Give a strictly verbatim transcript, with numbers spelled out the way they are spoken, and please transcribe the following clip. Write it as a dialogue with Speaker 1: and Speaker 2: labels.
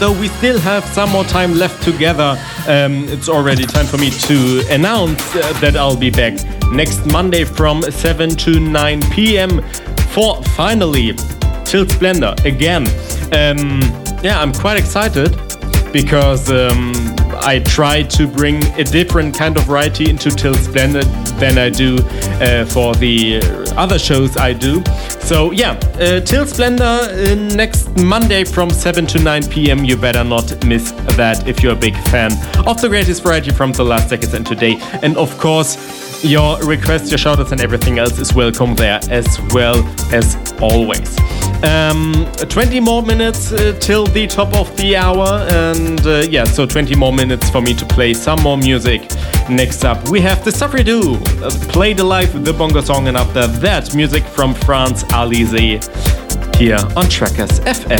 Speaker 1: So we still have some more time left together. Um, it's already time for me to announce uh, that I'll be back next Monday from seven to nine p.m. for finally Till Splendor again. Um, yeah, I'm quite excited because um, I try to bring a different kind of variety into Till Splendor than I do uh, for the other shows I do. So yeah, uh, Till Splendor uh, next Monday from seven to nine p.m. You better not miss that if you're a big fan of the greatest variety from the last decades and today. And of course, your requests, your shoutouts and everything else is welcome there as well as always. Um, twenty more minutes uh, till the top of the hour, and uh, yeah, so twenty more minutes for me to play some more music. Next up, we have the Safri-Doo, uh, Play the Life with the Bongo Song, and after that, music from France, Alizé, here on Trackers F M.